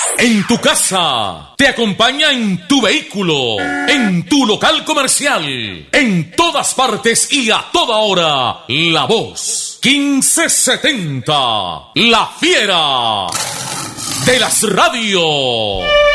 En tu casa, te acompaña en tu vehículo, en tu local comercial, en todas partes y a toda hora. La Voz 1570, la fiera de las radios.